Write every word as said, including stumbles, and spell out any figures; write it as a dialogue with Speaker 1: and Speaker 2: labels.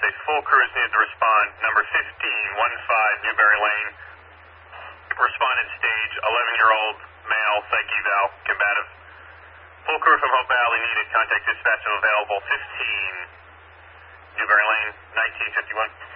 Speaker 1: A full crew is needed to respond. Number fifteen, one five, Newberry Lane. Respondent stage, eleven-year-old male, psych eval, combative. Full crew from Hope Valley needed. Contact dispatch available. fifteen, Newberry Lane, nineteen fifty-one.